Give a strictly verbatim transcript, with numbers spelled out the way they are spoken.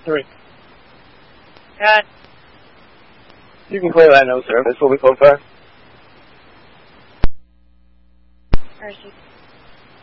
Three. Cut. You can clear that no service. Will we close fire? Mercy.